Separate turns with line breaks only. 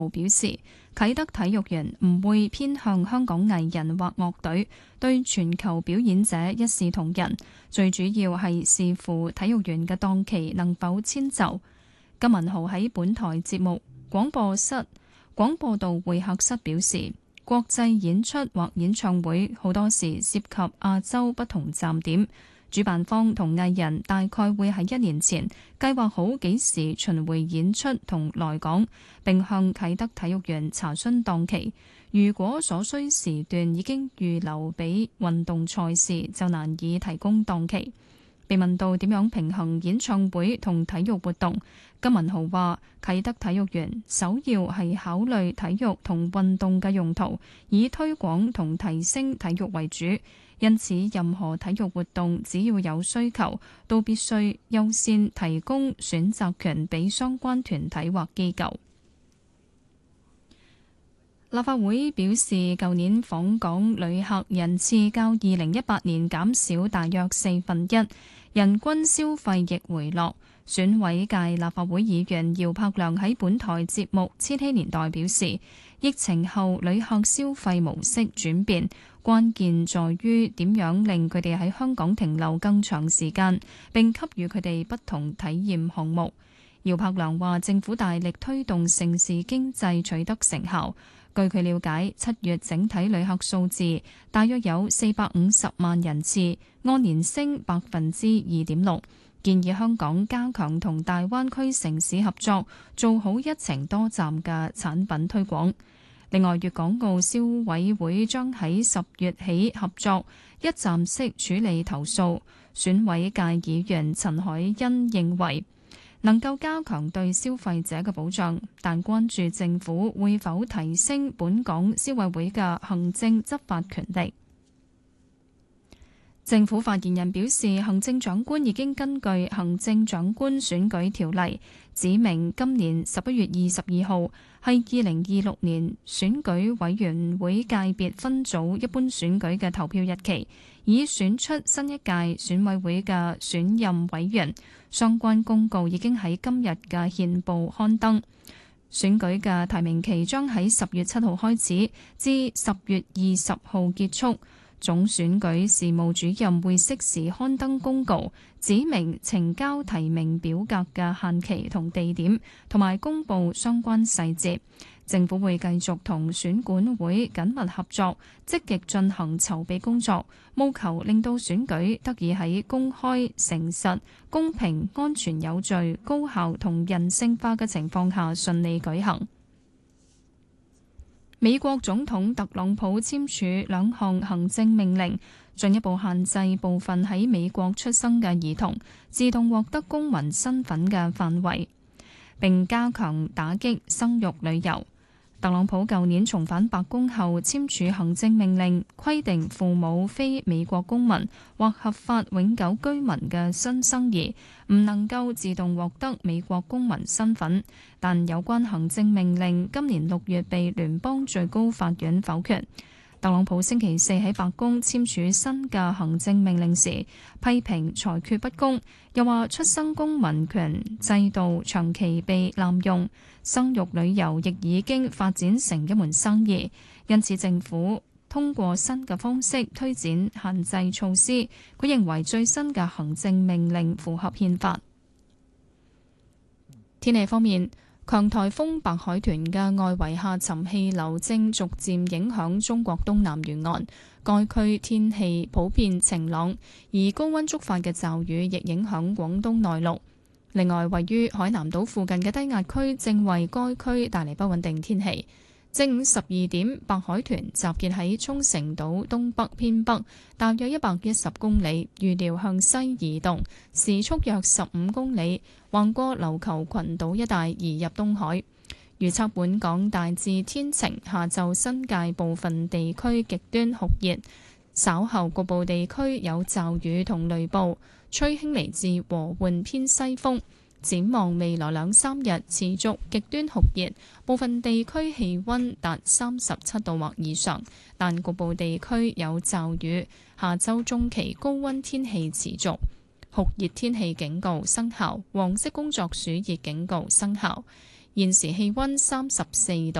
表示，啟德體育園唔會偏向香港藝人或樂隊，對全球表演者一視同仁，最主要係視乎體育園嘅檔期能否遷就。金文豪喺本台節目廣播道會客室表示，國際演出或演唱會好多時涉及亞洲不同站點，主辦方同藝人大概會喺1年前計劃好幾時巡迴演出同來港，並向啟德體育園查詢檔期。如果所需時段已經預留俾運動賽事，就難以提供檔期。被問到點樣平衡演唱會同體育活動，金文豪話：啟德體育園首要係考慮體育同運動嘅用途，以推廣同提升體育為主。因此，任何體育活動只要有需求，都必須優先提供選擇權俾相關團體或機構。立法會表示，舊年訪港旅客人次較2018年減少大約1/4，人均消費亦回落。選委界立法會議員姚柏良喺本台節目《千禧年代》表示，疫情後旅客消費模式轉變，關鍵在於點樣令佢哋喺香港停留更長時間，並給予佢哋不同體驗項目。姚柏良話，政府大力推動城市經濟取得成效。據佢了解，7月整體旅客數字大約有450萬人次，按年升2.6%。建議香港加強同大灣區城市合作，做好一程多站嘅產品推廣。另外，粵港澳消委會將喺10月起合作一站式處理投訴。選委界議員陳凱欣認為能夠加強對消費者嘅保障，但關注政府會否提升本港消委會嘅行政執法權力。政府發言人表示，行政長官已經根據《行政長官選舉條例》指明今年11月22號係2026年選舉委員會界別分組一般選舉嘅投票日期，以選出新一屆選委會嘅選任委員。相關公告已經喺今日嘅憲報刊登。選舉嘅提名期將喺10月7號開始，至10月20號結束。總選舉事務主任會適時刊登公告，指明呈交提名表格嘅限期同地點，同埋公佈相關細節。政府會繼續同選管會緊密合作，積極進行籌備工作，務求令到選舉得以喺公開、誠實、公平、安全有序、高效同人性化嘅情況下順利舉行。美國總統特朗普簽署2項行政命令，進一步限制部分喺美國出生嘅兒童自動獲得公民身份嘅範圍，並加強打擊生育旅遊。特朗普舊年重返白宮後簽署行政命令，規定父母非美國公民或合法永久居民嘅新生兒唔能夠自動獲得美國公民身份。但有關行政命令今年6月被聯邦最高法院否決。特朗普星期四喺白宮簽署新嘅行政命令時，批評裁決不公，又話出生公民權制度長期被濫用，生育旅遊亦已經發展成一門生意，因此政府通過新嘅方式推展限制措施。佢認為最新嘅行政命令符合憲法。天氣方面，強颱風白海豚嘅外圍下沉氣流正逐漸影響中國東南沿岸，該區天氣普遍晴朗，而高溫觸發嘅驟雨亦影響廣東內陸。另外，位於海南島附近嘅低壓區正為該區帶嚟不穩定天氣。正午12點，白海豚集結喺沖繩島東北偏北，大約110公里，預料向西移動，時速約15公里，橫過琉球群島一帶移入東海。預測本港大致天晴，下晝新界部分地區極端酷熱，稍後局部地區有驟雨同雷暴，吹輕微至和緩偏西風。展望未來2-3日持續極端酷熱，部分地區氣溫達37度或以上，但局部地區有驟雨。下周中期高溫天氣持續，酷熱天氣警告生效，黃色工作暑熱警告生效。 現時氣溫34度。